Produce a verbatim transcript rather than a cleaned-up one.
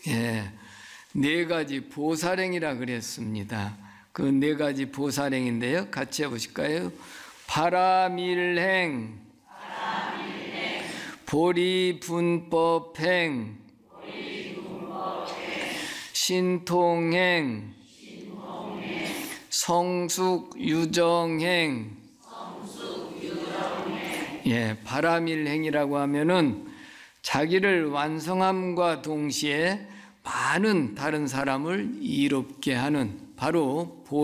예, 네 가지 보살행이라 그랬습니다. 그 네 가지 보살행인데요. 같이 해보실까요? 바라밀행, 보리분법행, 신통행, 성숙유정행. 예, 바라밀행이라고 하면은 자기를 완성함과 동시에 많은 다른 사람을 이롭게 하는 바로